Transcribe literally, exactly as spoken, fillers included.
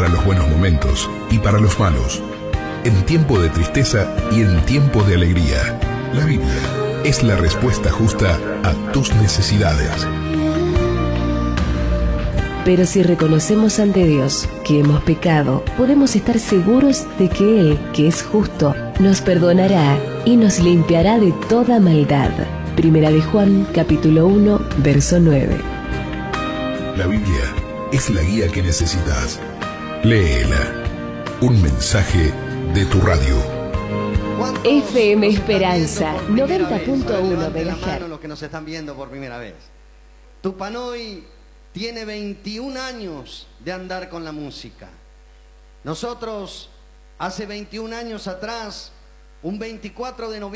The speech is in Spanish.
para los buenos momentos y para los malos, en tiempo de tristeza y en tiempo de alegría. La Biblia es la respuesta justa a tus necesidades. Pero si reconocemos ante Dios que hemos pecado, podemos estar seguros de que Él, que es justo, nos perdonará y nos limpiará de toda maldad. Primera de Juan, capítulo uno, verso nueve. La Biblia es la guía que necesitas. Léela. Un mensaje de tu radio. F M Esperanza, noventa punto uno megahertz. Los que nos están viendo por primera vez. Tupanoy tiene veintiún años de andar con la música. Nosotros, hace veintiún años atrás, un veinticuatro de noviembre,